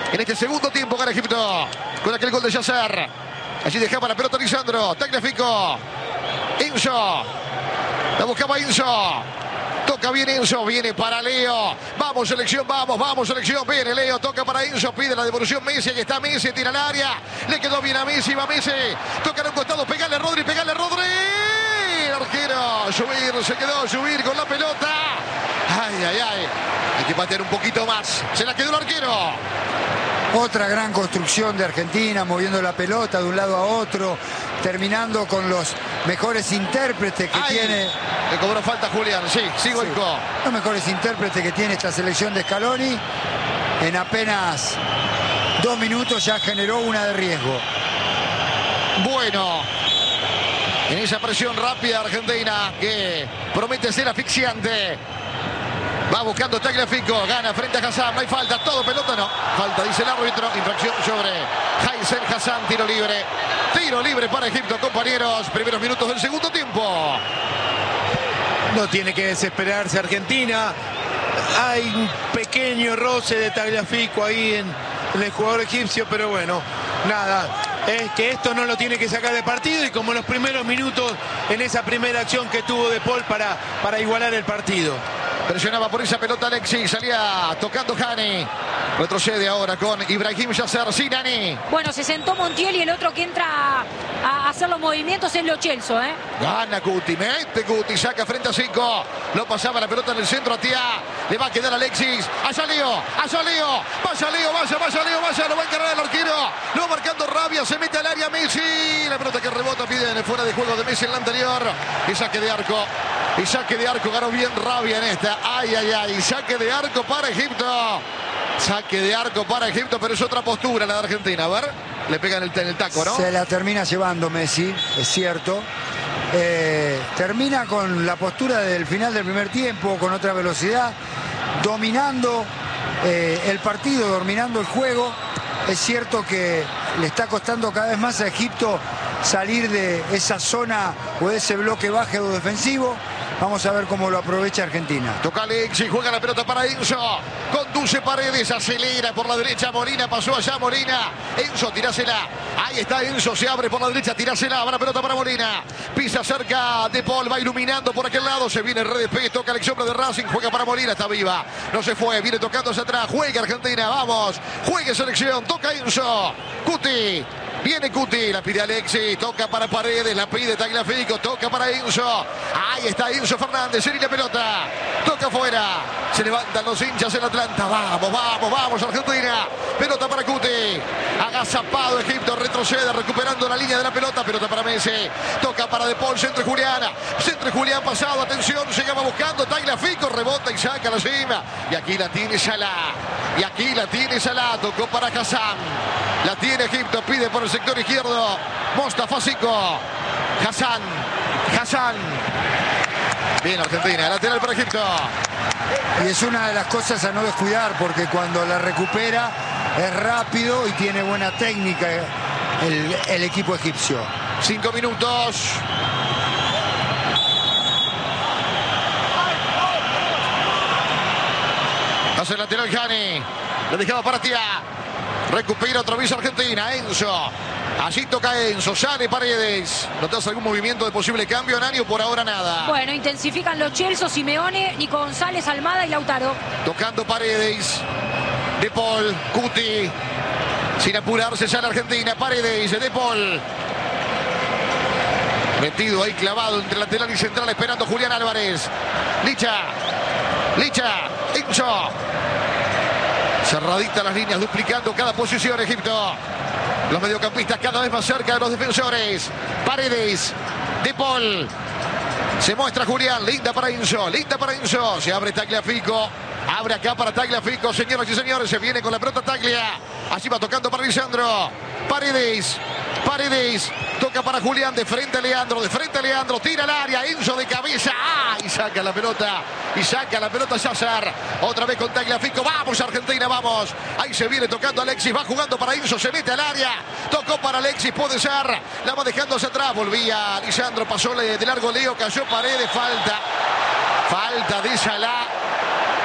en este segundo tiempo gana Egipto con aquel gol de Yasser. Allí dejaba la pelota Lisandro. Tagliafico. Enzo. La buscaba Enzo. Toca bien Enzo, viene para Leo. Vamos selección, vamos selección. Viene Leo, toca para Enzo, pide la devolución Messi. Aquí está Messi, tira al área. Le quedó bien a Messi, va Messi. Toca en un costado, pegale a Rodri, pegale a Rodri. El arquero, subir, se quedó subir con la pelota. Ay. Hay que patear un poquito más. Se la quedó el arquero. Otra gran construcción de Argentina, moviendo la pelota de un lado a otro, terminando con los mejores intérpretes que tiene. Le cobró falta Julián, sí, Goico. Los mejores intérpretes que tiene esta selección de Scaloni. En apenas 2 minutos ya generó una de riesgo. Bueno, en esa presión rápida Argentina que promete ser asfixiante. Va buscando Tagliafico, gana frente a Hassan, no hay falta, todo pelota, no. Falta, dice el árbitro, infracción sobre Haysel Hassan, tiro libre. Tiro libre para Egipto, compañeros, primeros minutos del segundo tiempo. No tiene que desesperarse Argentina. Hay un pequeño roce de Tagliafico ahí en el jugador egipcio, pero bueno, nada. Es que esto no lo tiene que sacar de partido y como en los primeros minutos en esa primera acción que tuvo De Paul para igualar el partido. Presionaba por esa pelota Alexis, salía tocando Hani. Retrocede ahora con Ibrahim Yasser, Sinani. Bueno, se sentó Montiel y el otro que entra a hacer los movimientos es Lo Celso, ¿eh? Gana Cuti, mete Cuti, saca frente a 5. No pasaba la pelota en el centro a Tia. Le va a quedar Alexis. Allá Leo. Vaya Leo, vaya. Lo va a encargar el arquero. Lo va marcando Rabia, se mete al área Messi. La pelota que rebota, pide fuera de juego de Messi en la anterior. Y saque de arco. Ganó bien Rabia en esta. Ay. Saque de arco para Egipto. Saque de arco para Egipto, pero es otra postura la de Argentina. A ver, le pegan en el taco, ¿no? Se la termina llevando Messi, es cierto. Termina con la postura del final del primer tiempo, con otra velocidad, dominando el partido, dominando el juego. Es cierto que le está costando cada vez más a Egipto salir de esa zona o de ese bloque bajo defensivo. Vamos a ver cómo lo aprovecha Argentina. Toca Alexis, juega la pelota para Enzo. Conduce Paredes, acelera por la derecha Molina, pasó allá Molina. Enzo, tirásela. Ahí está Enzo, se abre por la derecha, tirásela. Va la pelota para Molina. Pisa cerca De Paul, va iluminando por aquel lado. Se viene el RDP, toca el hombre de Racing, juega para Molina, está viva. No se fue, viene tocando hacia atrás. Juega Argentina, vamos. Juegue selección, toca Enzo. Cuti. Viene Cuti, la pide Alexis, toca para Paredes, la pide Tagliafico, toca para Enzo. Ahí está Enzo Fernández, en la pelota. Toca afuera. Se levantan los hinchas en Atlanta. Vamos Argentina. Pelota para Cuti. Agazapado Egipto, retrocede, recuperando la línea de la pelota. Pelota para Messi. Toca para De Paul, centro Julián pasado. Atención, llegaba buscando Tagliafico, rebota y saca la cima. Y aquí la tiene Salah. Tocó para Hassan. La tiene Egipto, pide por el sector izquierdo. Mostafa Zico. Hassan. Bien Argentina, lateral para Egipto. Y es una de las cosas a no descuidar, porque cuando la recupera es rápido y tiene buena técnica el equipo egipcio. 5 minutos. Hace el lateral Hani. Lo dejaba para Tia. Recupera otro vez Argentina. Enzo. Allí toca Enzo. Sale Paredes. ¿Notas algún movimiento de posible cambio, Nani, o por ahora nada? Bueno, intensifican Lo Celso, Simeone, Nico González, Almada y Lautaro. Tocando Paredes. De Paul. Cuti. Sin apurarse sale Argentina. Paredes. De Paul. Metido ahí clavado entre lateral y central esperando Julián Álvarez. Licha. Enzo. Cerradita las líneas, duplicando cada posición Egipto. Los mediocampistas cada vez más cerca de los defensores. Paredes, De Paul. Se muestra Julián, linda para Enzo. Se abre Tagliafico. Abre acá para Tagliafico, señoras y señores. Se viene con la pelota Taglia. Así va tocando para Lisandro. Paredes. Toca para Julián, de frente a Leandro. Tira al área, Enzo de cabeza. Y saca la pelota Yasser. Otra vez con Tagliafico. Vamos Argentina, vamos. Ahí se viene tocando Alexis. Va jugando para Enzo, se mete al área. Tocó para Alexis, puede ser. La va dejando hacia atrás. Volvía Lisandro, pasó de largo Leo, cayó Paredes. Falta de Salah.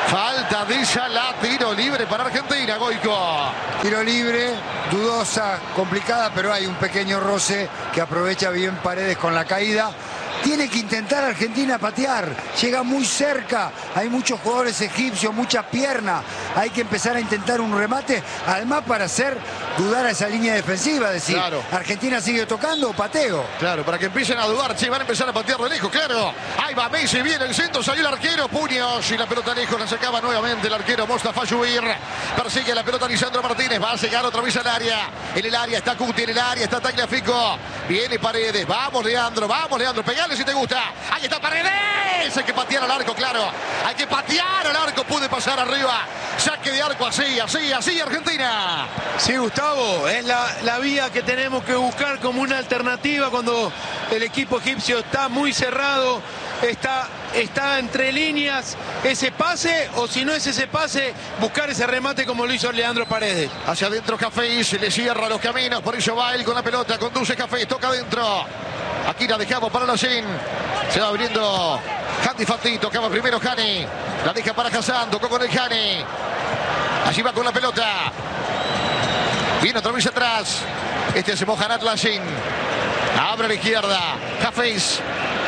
Falta de Salah, tiro libre para Argentina, Goico. Tiro libre, dudosa, complicada, pero hay un pequeño roce que aprovecha bien Paredes con la caída. Tiene que intentar Argentina patear, llega muy cerca, hay muchos jugadores egipcios, mucha pierna, hay que empezar a intentar un remate, además para hacer dudar a esa línea defensiva, decir, claro. Argentina sigue tocando o pateo. Claro, para que empiecen a dudar, che, van a empezar a patear de lejos, claro. Ahí va Messi, viene el centro, salió el arquero, puños, y la pelota lejos, la sacaba nuevamente el arquero Mostafa Yubir. Persigue la pelota Lisandro Martínez, va a llegar otra vez al área. En el área está Cuti, en el área está Tagliafico. Viene Paredes, vamos Leandro, pegale si te gusta. Ahí está Paredes, hay que patear al arco, claro. Hay que patear al arco, puede pasar arriba. Saque de arco, así, Argentina. Sí, Gustavo, es la vía que tenemos que buscar como una alternativa cuando el equipo egipcio está muy cerrado, está entre líneas, ese pase, o si no es ese pase, buscar ese remate como lo hizo Leandro Paredes. Hacia adentro Cafés, le cierra los caminos, por eso va él con la pelota, conduce Cafés, toca adentro. Aquí la dejamos para Lacín. Se va abriendo Handi Fati, tocaba primero Hani. La deja para Hassan, tocó con el Hani. Allí va con la pelota. Viene otra vez atrás. Este es Mohamed Lacín. Abre a la izquierda. Cafés.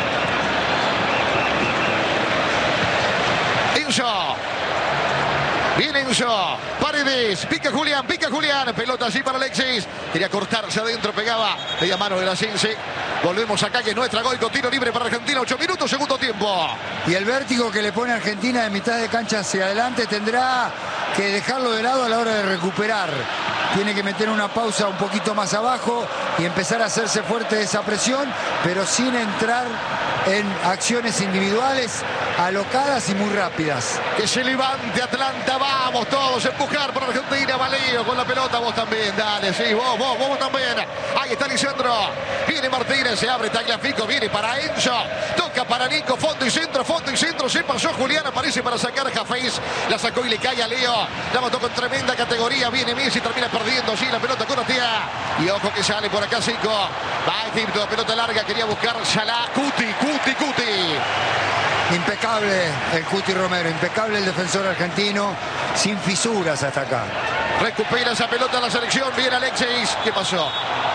Enzo. Viene Enzo. Paredes. Pica Julián. Pelota allí para Alexis. Quería cortarse adentro. Pegaba. Media mano de la Cince. Volvemos acá que es nuestra Goico. Tiro libre para Argentina. 8 minutos, segundo tiempo. Y el vértigo que le pone Argentina de mitad de cancha hacia adelante tendrá que dejarlo de lado a la hora de recuperar. Tiene que meter una pausa un poquito más abajo y empezar a hacerse fuerte de esa presión, pero sin entrar en acciones individuales alocadas y muy rápidas. Que se levante Atlanta, vamos todos a empujar por Argentina. Valeo con la pelota, vos también, dale, sí, vos también. Ahí está Lisandro, viene Martínez, se abre Tagliafico, viene para Enzo, toca para Nico, fondo y centro, se pasó Julián, aparece para sacar Cafés, la sacó y le cae a Leo, la mató con tremenda categoría, viene Messi, termina perdiendo allí la pelota con Otea, y ojo que sale por acá Zico, va Egipto, pelota larga, quería buscar Salah, Cuti. Impecable el Cuti Romero, impecable el defensor argentino, sin fisuras hasta acá. Recupera esa pelota la selección, viene Alexis, ¿qué pasó?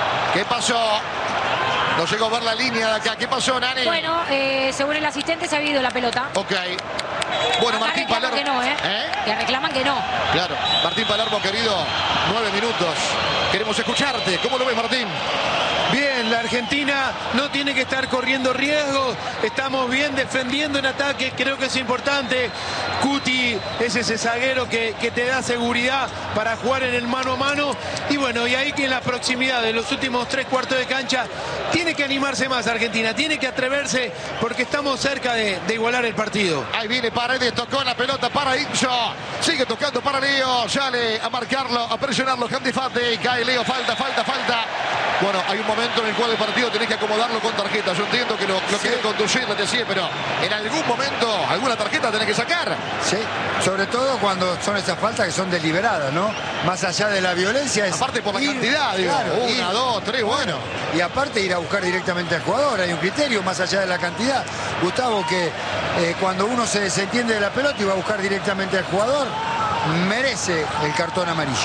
No llegó a ver la línea de acá, ¿qué pasó, Nani? Bueno, según el asistente se ha ido la pelota. Ok. Bueno, Acá Martín Palermo. que no, que reclaman que no. Claro, Martín Palermo, querido, 9 minutos. Queremos escucharte. ¿Cómo lo ves, Martín? Bien, la Argentina no tiene que estar corriendo riesgos. Estamos bien defendiendo en ataque, creo que es importante. Cuti es ese zaguero que te da seguridad para jugar en el mano a mano. Y bueno, y ahí que en la proximidad de los últimos 3/4 de cancha tiene que animarse más Argentina, tiene que atreverse porque estamos cerca de igualar el partido. Ahí viene Paredes, tocó la pelota para Inso. Sigue tocando para Leo, sale a marcarlo, a presionarlo Handi Fati. Cae Leo, falta. Bueno, hay un momento en el cual el partido tenés que acomodarlo con tarjeta. Yo entiendo que lo quieren conducir, lo decía, pero en algún momento alguna tarjeta tenés que sacar. Sí, sobre todo cuando son esas faltas que son deliberadas, ¿no? Más allá de la violencia es aparte por la cantidad, digo, claro, 1, 2, 3, bueno. Y aparte ir a buscar directamente al jugador, hay un criterio más allá de la cantidad. Gustavo, que cuando uno se desentiende de la pelota y va a buscar directamente al jugador, merece el cartón amarillo.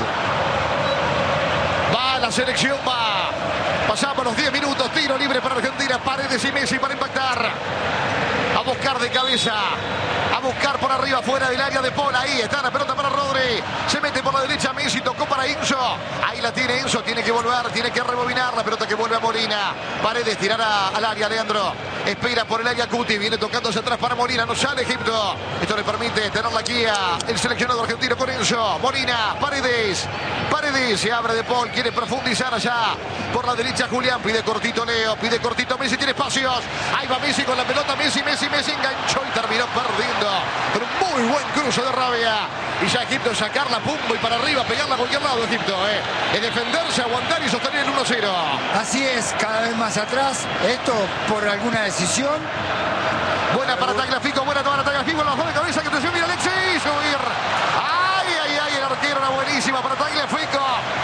Va la selección, va. Pasamos los 10 minutos, tiro libre para Argentina, Paredes y Messi para impactar. A buscar de cabeza, a buscar por arriba, fuera del área de Paul. Ahí está la pelota para Rodri. Se mete por la derecha Messi, tocó para Enzo. Ahí la tiene Enzo, tiene que volver, tiene que rebobinar. La pelota que vuelve a Molina. Paredes tirará al área, Leandro. Espera por el área Cuti, viene tocándose atrás para Molina, no sale Egipto. Esto le permite tener la guía el seleccionado argentino con Enzo. Molina, Paredes se abre de Paul, quiere profundizar allá por la derecha Julián, pide cortito Leo, pide cortito Messi, tiene espacios. Ahí va Messi con la pelota, Messi enganchó y terminó perdiendo con un muy buen cruce de Rabia. Y ya Egipto sacarla, pumbo y para arriba, pegarla a cualquier lado Egipto. Es defenderse, aguantar y sostener el 1-0. Así es, cada vez más atrás, esto por alguna decisión. Buena para Tagliafico, la bajó de cabeza, que atención, mira Alexis, subir. Ay, el arquero era buenísima para Tagliafico.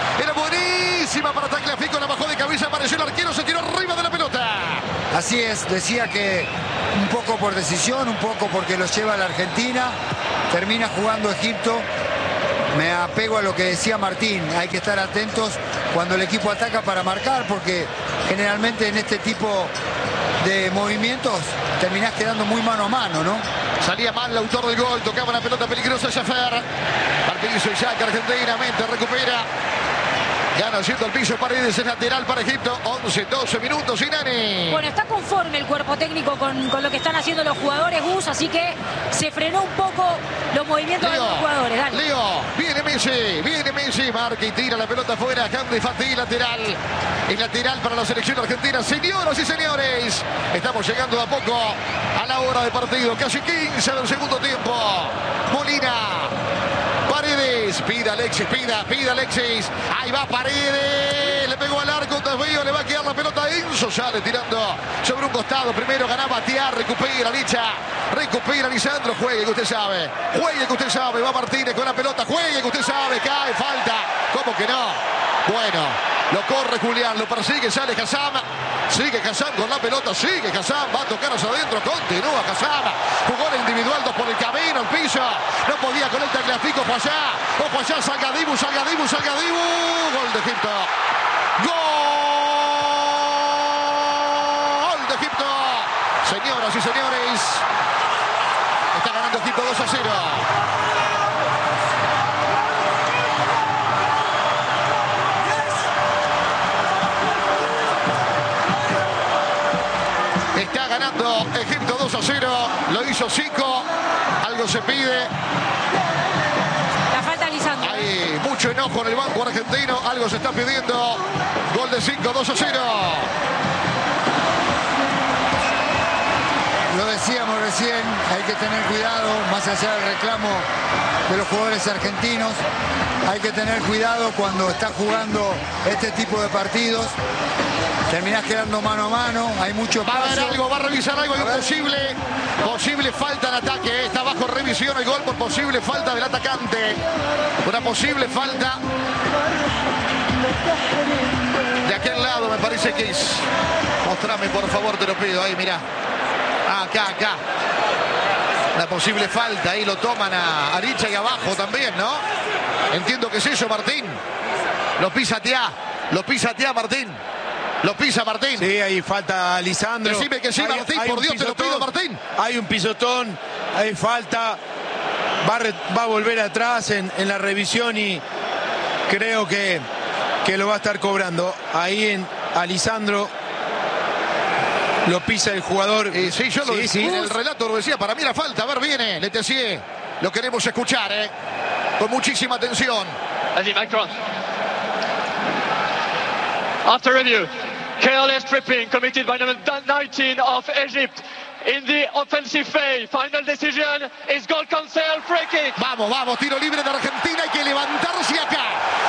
La bajó de cabeza, apareció el arquero, se tiró arriba de la pelota. Así es, decía que un poco por decisión, un poco porque los lleva a la Argentina. termina jugando Egipto. Me apego a lo que decía Martín, hay que estar atentos cuando el equipo ataca para marcar, porque generalmente en este tipo de movimientos terminás quedando muy mano a mano, ¿no? Salía mal el autor del gol, tocaba una pelota peligrosa Jaffer. Al piso y saca Argentina, mente recupera. Gana haciendo el piso Paredes, es lateral para Egipto. 11, 12 minutos y Nani. Bueno, está conforme el cuerpo técnico con lo que están haciendo los jugadores, Gus, así que se frenó un poco los movimientos de los jugadores. Dale. Leo, viene Messi, marca y tira la pelota afuera. Cambio Fatih, lateral. El lateral para la selección argentina. Señoras y señores, estamos llegando de a poco a la hora de partido. Casi 15 del segundo tiempo. Molina. Paredes, pida Alexis, pida Alexis. Ahí va Paredes, le pegó al arco, desvío, le va a quedar la pelota a Enzo, sale tirando sobre un costado. Primero ganaba Tiar, recupera Licha, recupera Lisandro, juegue que usted sabe, va Martínez con la pelota, juegue que usted sabe, cae, falta, ¿cómo que no? Bueno, lo corre Julián, lo persigue, sale Hassam, sigue Hassam con la pelota, sigue Hassam, va a tocar hacia adentro, continúa Hassam, jugó el individual, 2 por el camino, el piso, no podía con el Tagliafico, ojo allá, salga Dibu, gol de Egipto, gol de Egipto, señoras y señores, está ganando Egipto 2-0. Está ganando Egipto 2-0. Lo hizo Zico. Algo se pide. La falta Lisandro. Hay mucho enojo en el banco argentino. Algo se está pidiendo. Gol de Zico 2-0. Lo decíamos recién, hay que tener cuidado, más allá del reclamo de los jugadores argentinos, hay que tener cuidado cuando está jugando este tipo de partidos. Terminás quedando mano a mano, hay mucho espacio. Va a ver algo, va a revisar algo, hay un posible falta en ataque. Está bajo revisión el gol por posible falta del atacante. Una posible falta. De aquel lado me parece que es. Mostrame por favor, te lo pido, ahí mirá. Acá. Una posible falta, ahí lo toman a Aricha y abajo también, ¿no? Entiendo que es eso, Martín. Lo pisa Martín. Lo pisa Martín. Sí, ahí falta Lisandro. Decime que sí, Martín, por Dios te lo pido, Martín. Hay un pisotón, hay falta. Va a volver atrás en la revisión y creo que lo va a estar cobrando. Ahí a Lisandro lo pisa el jugador. Sí, yo lo decía, en el relato lo decía, para mí la falta. A ver, viene Letessier. Lo queremos escuchar, con muchísima atención. Vas-y, Macron. After review, careless tripping committed by number 19 of Egypt in the offensive phase. Final decision is goal cancel, free kick. Vamos, tiro libre de Argentina. Hay que levantarse acá.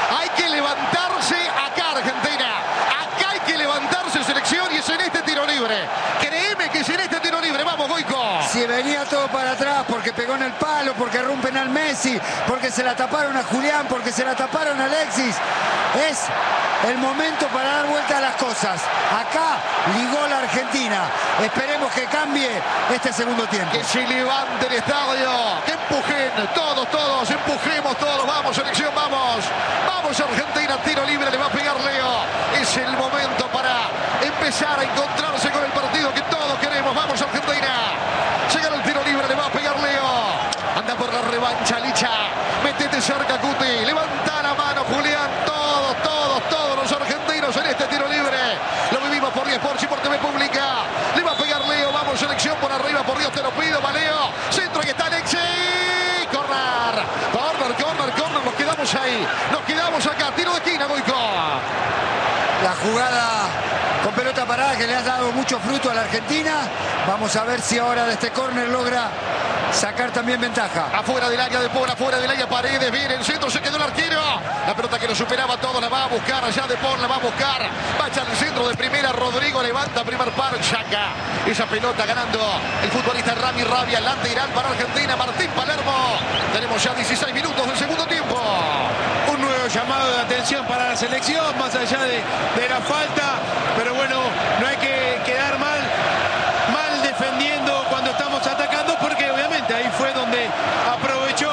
Argentina. Acá hay que levantarse, selección, y es en este tiro libre. Créeme que es en este tiro libre. Vamos, Goico. Si venía todo para atrás, porque pegó en el palo, porque rompen al Messi, porque se la taparon a Julián, porque se la taparon a Alexis. Es el momento para dar vuelta a las cosas. Acá ligó la Argentina. Esperemos que cambie este segundo tiempo. Que se levante el estadio. Que empujen. Todos. Empujemos todos. Vamos, selección, vamos. Vamos, Argentina. Tiro libre. Le va a pegar Leo. Es el momento para empezar a encontrarse con el partido que todos queremos. Vamos, Argentina. Llega el tiro libre. Le va a pegar Leo. Anda por la revancha, Licha. Métete cerca, Cuti. Levanta la mano, Julián. Todos los argentinos en este tiro libre. Lo vivimos por 10 Sports y por TV Pública. Le va a pegar Leo. Vamos, selección, por arriba. Por Dios, te lo pido. Va Leo. Centro y está Alexis. Corner. Nos quedamos ahí. Nos quedamos acá. Tiro de esquina, Goico. La jugada con pelota parada que le ha dado mucho fruto a la Argentina. Vamos a ver si ahora de este córner logra sacar también ventaja. Afuera del área de Paul, afuera del área Paredes, viene el centro, se quedó el arquero. La pelota que lo superaba todo, la va a buscar allá de Paul, la va a buscar. Va a echar el centro de primera, Rodrigo levanta primer paro, saca esa pelota ganando el futbolista Rami Rabia, lateral para Argentina, Martín Palermo. Tenemos ya 16 minutos del segundo tiempo. Un nuevo llamado de atención para la selección, más allá de la falta, pero bueno, no hay que quedar mal defendiendo cuando estamos atacando, porque obviamente ahí fue donde aprovechó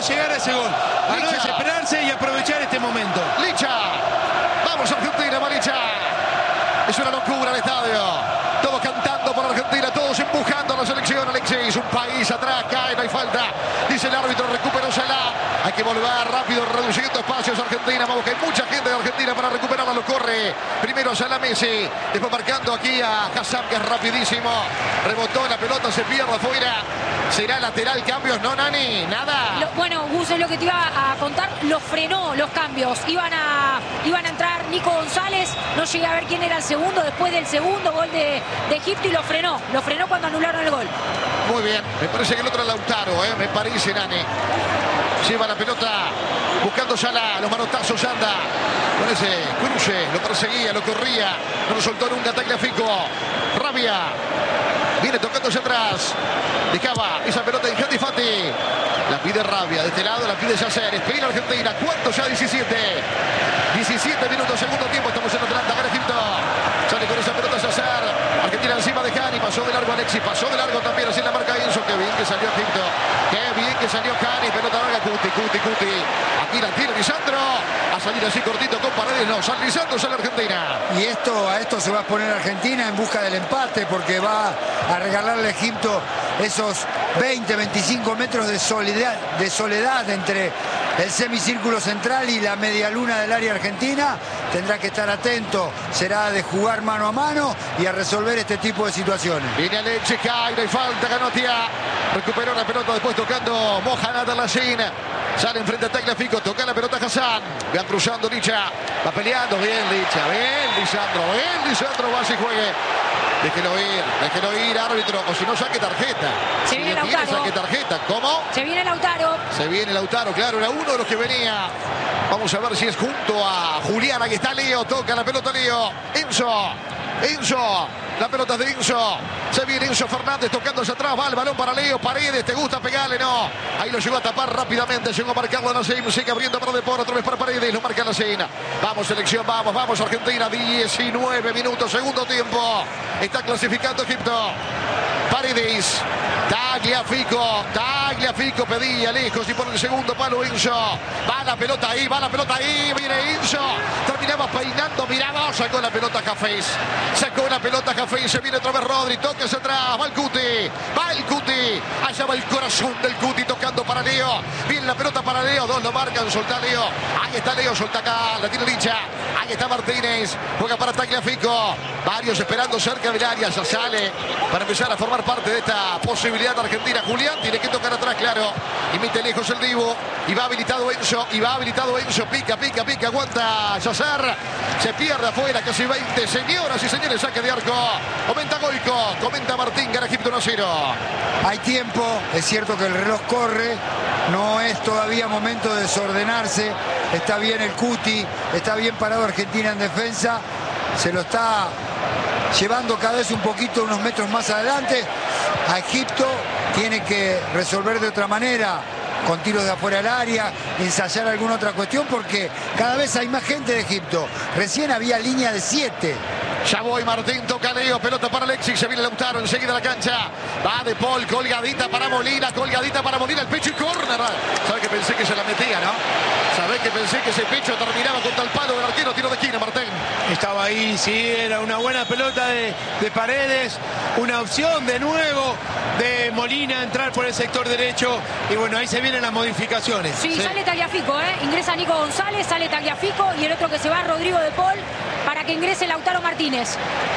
llegar a ese gol, a no desesperarse y aprovechar este momento. Licha, vamos Argentina, va Licha. Es una locura el estadio. Todos cantando por Argentina, todos empujando a la selección. Alexis, un país atrás, cae, no hay falta. Dice el árbitro, recuperó Salah. Hay que volver rápido, reduciendo espacios Argentina. Vamos, que hay mucha gente de Argentina para recuperarla. Lo corre primero Salah, Messi. Después marcando aquí a Hassan, que es rapidísimo. Rebotó la pelota, se pierde afuera. Será lateral, cambios, no, Nani, nada. Bueno, Gus, es lo que te iba a contar. Los frenó los cambios. Iban a entrar Nico González. No llegué a ver quién era el segundo después del segundo gol de Egipto y lo frenó. Lo frenó cuando anularon el gol. Muy bien, me parece que el otro es Lautaro, me parece, Nani. Lleva la pelota buscando Salah, los manotazos anda. Con ese cruce, lo perseguía, lo corría. No lo soltó nunca Tagliafico. Rabia. Viene tocándose atrás. Dejaba esa pelota en Hati Fati. La pide Rabia. De este lado la pide Yasser. Espera Argentina. ¿Cuánto ya? 17. 17 minutos, segundo tiempo. Estamos en Atlanta. Gana Egipto. Sale con esa pelota Yasser. Argentina encima de Cani. Pasó de largo Alexis. Pasó de largo también. Así en la marca Enzo. Qué bien que salió Egipto. Qué bien que salió Cani. Pelota larga. Cuti. Aquí la tira Lisandro. A salir así cortito con Paredes. No, San Lisandro sale Argentina. Y a esto se va a poner Argentina en busca del empate, porque va a regalarle a Egipto esos 20-25 metros de soledad entre el semicírculo central y la media luna del área argentina. Tendrá que estar atento, será de jugar mano a mano y a resolver este tipo de situaciones. Viene Alexis, cae, no hay falta, Ganotia. Recuperó la pelota después tocando Mohamed Al-Nassin. Sale enfrente a Tagliafico, toca la pelota Hassan. Va cruzando Licha, va peleando, bien Licha, bien Lisandro, va si juegue. Déjelo ir, árbitro, o si no saque tarjeta. Se viene Lautaro. Saque tarjeta, ¿cómo? Se viene Lautaro, claro, era uno de los que venía. Vamos a ver si es junto a Julián. Aquí está Leo, toca la pelota Leo. Enzo, la pelota de Enzo. Se viene Enzo Fernández tocando hacia atrás. Va el balón para Leo. Paredes, ¿te gusta pegarle? No. Ahí lo llegó a tapar rápidamente. Llegó a marcarlo Nassim. Sigue abriendo para Depor. Otra vez para Paredes. Lo marca Nassim. Vamos, selección. Vamos, Argentina. 19 minutos. Segundo tiempo. Está clasificando Egipto. Paredes. Tagliafico pedía lejos y por el segundo palo Enzo. Va la pelota ahí. Viene Enzo. Terminaba peinando. Miramos. Sacó la pelota Hafez. Se viene otra vez Rodri. Toca hacia atrás. Va el Cuti. Allá va el corazón del Cuti tocando para Leo. Viene la pelota para Leo. Dos lo marcan. Solta Leo. Ahí está Leo. Solta acá. La tiene Licha. Ahí está Martínez. Juega para Tagliafico. Varios esperando cerca del área. Ya sale para empezar a formar parte de esta posibilidad de Argentina. Julián tiene que tocar atrás, claro. Y mete lejos el Dibu. Y va habilitado Enzo. Pica. Aguanta Yasser. Se pierde afuera. Casi 20. Señoras y señores, saque de arco. Comenta Goico. Comenta Martín. Gana Egipto 1-0. Hay tiempo. Es cierto que el reloj corre. No es todavía momento de desordenarse. Está bien el Cuti. Está bien parado Argentina en defensa. Se lo está llevando cada vez un poquito, unos metros más adelante. A Egipto tiene que resolver de otra manera, con tiros de afuera del área, ensayar alguna otra cuestión, porque cada vez hay más gente de Egipto. Recién había línea de 7. Ya voy, Martín, toca Leo, pelota para Alexis, se viene Lautaro, enseguida la cancha. Va De Paul, colgadita para Molina, el pecho y córner. ¿Sabes que pensé que se la metía, no? ¿Sabes que pensé que ese pecho terminaba contra el palo del arquero? Tiro de esquina, Martín. Estaba ahí, sí, era una buena pelota de Paredes. Una opción de nuevo de Molina entrar por el sector derecho. Y bueno, ahí se vienen las modificaciones. Sí. Sale Tagliafico, ingresa Nico González, sale Tagliafico y el otro que se va, Rodrigo De Paul, para que ingrese Lautaro Martínez.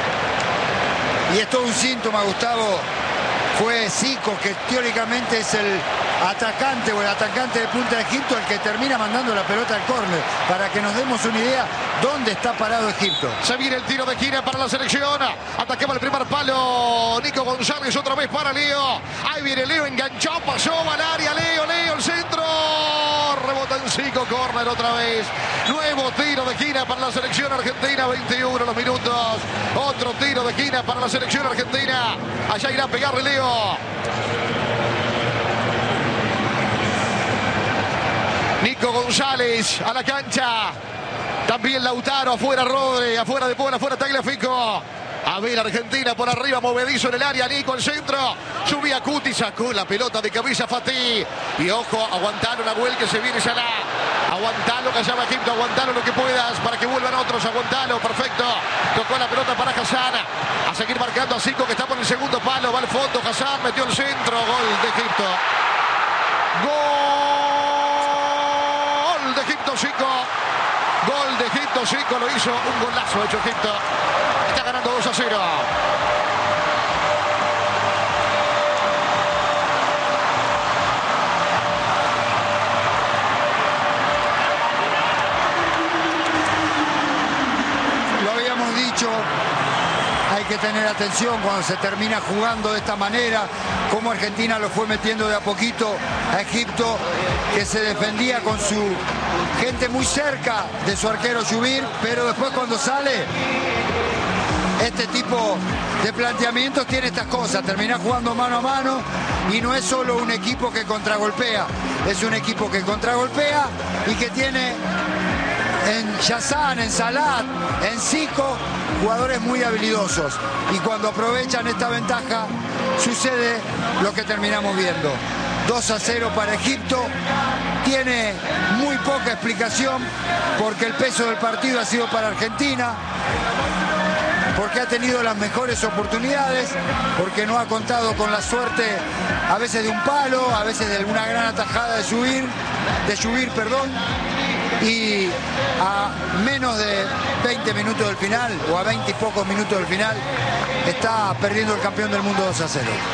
Y es todo un síntoma, Gustavo. Fue Zico, que teóricamente es el atacante de punta de Egipto, el que termina mandando la pelota al córner, para que nos demos una idea dónde está parado Egipto. Se viene el tiro de esquina para la selección. Atacaba el primer palo Nico González, otra vez para Leo. Ahí viene Leo, enganchó, pasó al área. Leo, el centro. Rebota en Zico, córner otra vez. Nuevo tiro de esquina para la selección argentina, 21 los minutos. Otro tiro de esquina para la selección argentina. Allá irá a pegarle Leo. Nico González a la cancha. También Lautaro, afuera Rodri, afuera De Paul, afuera Tagliafico. A ver, Argentina por arriba, movedizo en el área. Nico, el centro. Subía Cuti, sacó la pelota de cabeza Fatih. Y ojo, aguantalo, Nahuel, que se viene Salah. Aguantalo, que llama Egipto. Aguantalo lo que puedas para que vuelvan otros. Aguantalo, perfecto. Tocó la pelota para Hassan. A seguir marcando a Zico, que está por el segundo palo. Va al fondo, Hassan metió el centro. Gol de Egipto. Gol de Egipto, Zico. Gol de Egipto, Zico lo hizo. Un golazo hecho Egipto. Está ganando 2-0. Lo habíamos dicho, hay que tener atención cuando se termina jugando de esta manera, como Argentina lo fue metiendo de a poquito a Egipto, que se defendía con su gente muy cerca de su arquero Yubir, pero después cuando sale este tipo de planteamientos tiene estas cosas, termina jugando mano a mano y no es solo un equipo que contragolpea, es un equipo que contragolpea y que tiene en Hassan, en Salah, en Zico, jugadores muy habilidosos. Y cuando aprovechan esta ventaja, sucede lo que terminamos viendo. 2-0 para Egipto. Tiene muy poca explicación porque el peso del partido ha sido para Argentina, porque ha tenido las mejores oportunidades, porque no ha contado con la suerte a veces de un palo, a veces de una gran atajada de Yubir, y a menos de 20 minutos del final, o a 20 y pocos minutos del final, está perdiendo el campeón del mundo 2-0.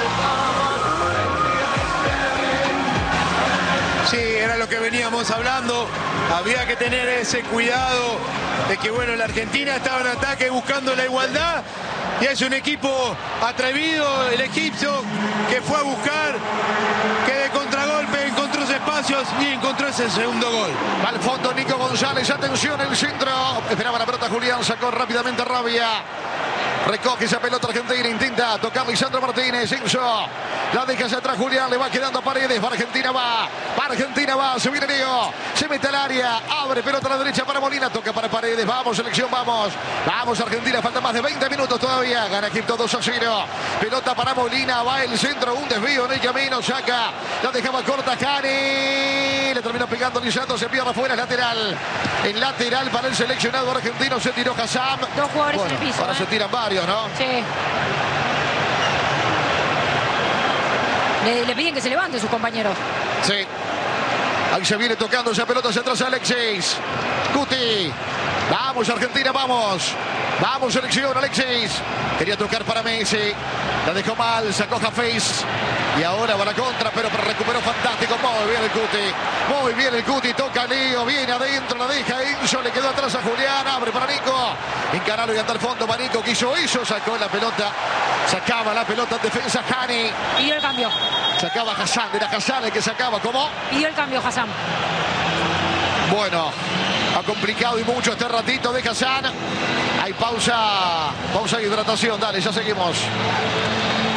Sí, era lo que veníamos hablando. Había que tener ese cuidado de que, bueno, la Argentina estaba en ataque buscando la igualdad. Y es un equipo atrevido, el egipcio, que fue a buscar, que de contragolpe encontró sus espacios y encontró ese segundo gol. Va al fondo Nico González, atención, el centro. Esperaba la pelota Julián, sacó rápidamente Rabia. Recoge esa pelota Argentina, intenta tocar Lisandro Martínez, Enzo. La deja hacia atrás Julián, le va quedando Paredes. Para Argentina va, se viene Leo. Se mete al área, abre pelota a la derecha para Molina, toca para Paredes. Vamos, selección, vamos. Vamos Argentina, falta más de 20 minutos todavía. Gana Egipto 2-0. Pelota para Molina, va el centro, un desvío en el camino, saca. La dejaba corta Cani. Le terminó pegando Lisandro, se pierde afuera, es lateral. El lateral para el seleccionado argentino, se tiró Hassan. Dos jugadores en el piso. Ahora se tiran varios, ¿no? Sí. Le piden que se levante sus compañeros. Sí. Ahí se viene tocando esa pelota hacia atrás Alexis. Cuti. Vamos Argentina, vamos. Vamos selección, Alexis. Quería tocar para Messi. La dejó mal, sacó Hafez. Y ahora va la contra, pero recuperó fantástico. Muy bien el Cuti. Muy bien el Cuti. Toca Leo, viene adentro, la deja Enzo. Le quedó atrás a Julián. Abre para Nico. Encaralo y anda al fondo para Nico. Quiso eso, sacó la pelota. Sacaba la pelota en defensa Hani. Pidió el cambio. Sacaba Hassan. Era Hassan el que sacaba. ¿Cómo? Pidió el cambio Hassan. Bueno, ha complicado y mucho este ratito de Hassan. Hay pausa de hidratación. Dale, ya seguimos.